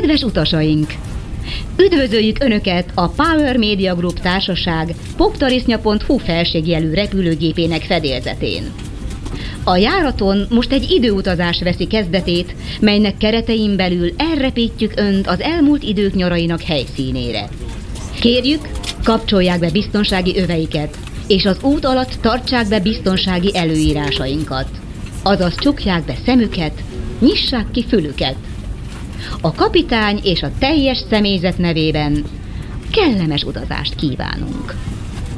Kedves utasaink! Üdvözöljük Önöket a Power Media Group társaság poptarisznya.hu felségjelű repülőgépének fedélzetén. A járaton most egy időutazás veszi kezdetét, melynek keretein belül elrepítjük Önt az elmúlt idők nyarainak helyszínére. Kérjük, kapcsolják be biztonsági öveiket, és az út alatt tartsák be biztonsági előírásainkat. Azaz csukják be szemüket, nyissák ki fülüket. A kapitány és a teljes személyzet nevében kellemes utazást kívánunk!